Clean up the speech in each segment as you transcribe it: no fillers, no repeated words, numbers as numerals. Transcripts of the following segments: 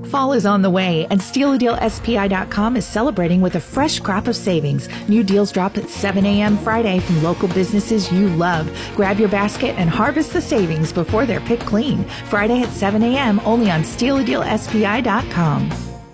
Fall is on the way, and SteelADealSPI.com is celebrating with a fresh crop of savings. New deals drop at 7 a.m. Friday from local businesses you love. Grab your basket and harvest the savings before they're picked clean. Friday at 7 a.m. only on SteelADealSPI.com.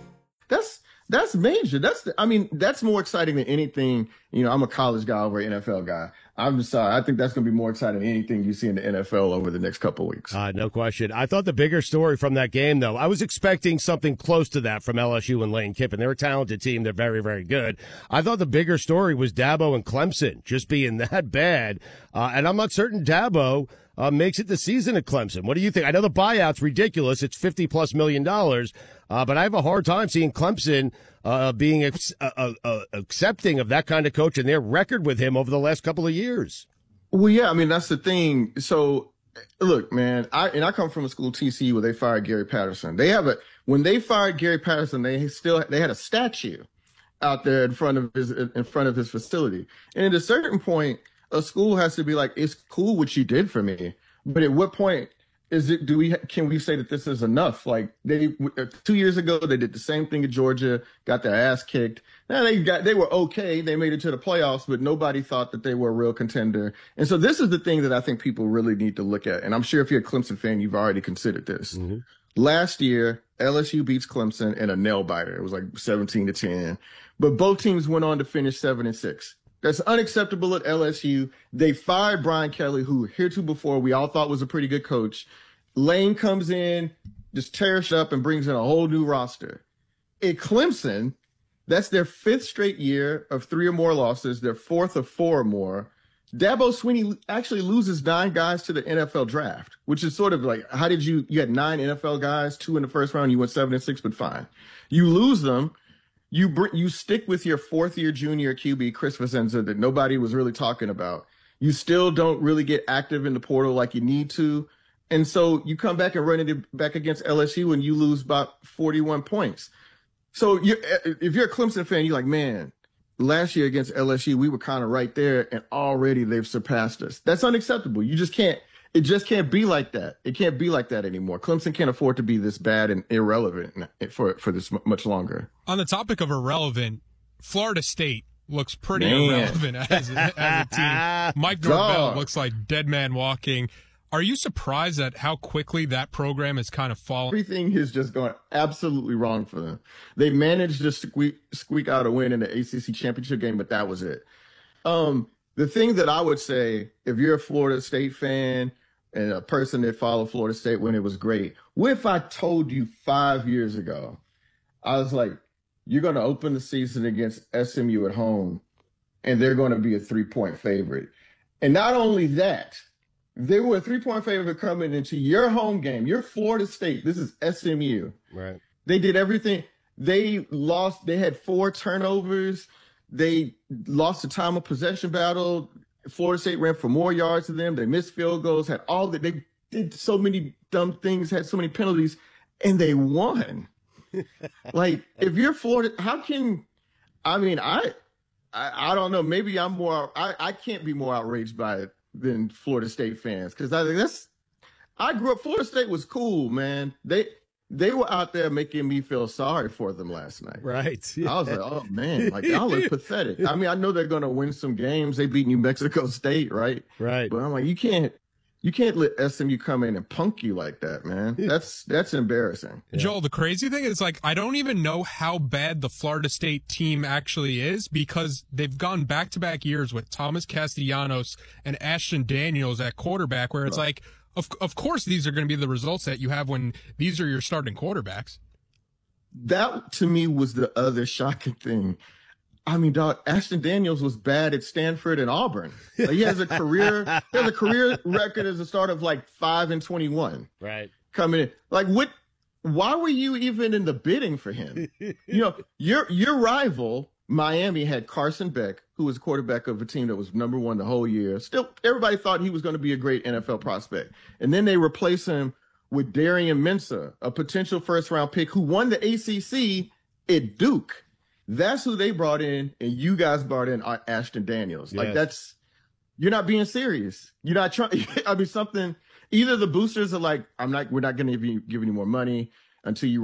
That's major. That's more exciting than anything. I'm a college guy over an NFL guy. I'm just sorry. I think that's going to be more exciting than anything you see in the NFL over the next couple of weeks. No question. I thought the bigger story from that game, though, I was expecting something close to that from LSU and Lane Kiffin. They're a talented team. They're very, very good. I thought the bigger story was Dabo and Clemson just being that bad. And I'm not certain Dabo makes it the season at Clemson. What do you think? I know the buyout's ridiculous. It's $50+ million. But I have a hard time seeing Clemson being accepting of that kind of coach and their record with him over the last couple of years. Well, yeah, that's the thing. So, look, man, I come from a school, TCU, where they fired Gary Patterson. When they fired Gary Patterson, they had a statue out there in front of his facility. And at a certain point, a school has to be like, it's cool what you did for me, but at what point can we say that this is enough? Like 2 years ago, they did the same thing at Georgia, got their ass kicked. Now they were okay. They made it to the playoffs, but nobody thought that they were a real contender. And so this is the thing that I think people really need to look at. And I'm sure if you're a Clemson fan, you've already considered this. Mm-hmm. Last year, LSU beats Clemson in a nail biter. It was like 17-10, but both teams went on to finish 7-6. That's unacceptable at LSU. They fired Brian Kelly, who heretofore we all thought was a pretty good coach. Lane comes in, just tears up and brings in a whole new roster. At Clemson, that's their 5th straight year of 3 or more losses, their 4th of 4 or more. Dabo Swinney actually loses 9 guys to the NFL draft, which is sort of like, you had 9 NFL guys, 2 in the first round, you went 7-6, but fine. You lose them. You stick with your 4th-year junior QB, Chris Vicenza, that nobody was really talking about. You still don't really get active in the portal like you need to. And so you come back and run it back against LSU and you lose about 41 points. So if you're a Clemson fan, you're like, man, last year against LSU, we were kind of right there and already they've surpassed us. That's unacceptable. It just can't be like that. It can't be like that anymore. Clemson can't afford to be this bad and irrelevant for this much longer. On the topic of irrelevant, Florida State looks pretty irrelevant as a team. Mike Norvell looks like dead man walking. Are you surprised at how quickly that program has kind of fallen? Everything is just going absolutely wrong for them. They managed to squeak out a win in the ACC championship game, but that was it. The thing that I would say, if you're a Florida State fan, and a person that followed Florida State when it was great. What if I told you 5 years ago, I was like, you're going to open the season against SMU at home, and they're going to be a 3-point favorite. And not only that, they were a 3-point favorite coming into your home game. You're Florida State. This is SMU. Right. They did everything. They lost. They had 4 turnovers. They lost the time of possession battle. Florida State ran for more yards than them. They missed field goals, had all that. They did so many dumb things, had so many penalties, and they won. Like, if you're Florida, how can, I don't know. Maybe I can't be more outraged by it than Florida State fans. Cause I grew up, Florida State was cool, man. They were out there making me feel sorry for them last night. Right. Yeah. I was like, oh, man, like, y'all look pathetic. I know they're going to win some games. They beat New Mexico State, right? Right. But I'm like, you can't let SMU come in and punk you like that, man. That's embarrassing. Yeah. Joel, the crazy thing is, like, I don't even know how bad the Florida State team actually is because they've gone back-to-back years with Thomas Castellanos and Ashton Daniels at quarterback where it's like, Of course, these are going to be the results that you have when these are your starting quarterbacks. That, to me, was the other shocking thing. Dog, Ashton Daniels was bad at Stanford and Auburn. Like, he has a career record as a starter of like 5-21. Right. Coming in. Like, why were you even in the bidding for him? Your rival, Miami, had Carson Beck, who was quarterback of a team that was number 1 the whole year. Still, everybody thought he was going to be a great NFL prospect. And then they replace him with Darian Mensah, a potential first-round pick who won the ACC at Duke. That's who they brought in, and you guys brought in Ashton Daniels. Like, you're not being serious. You're not trying. Something. Either the boosters are like, we're not going to give you more money until you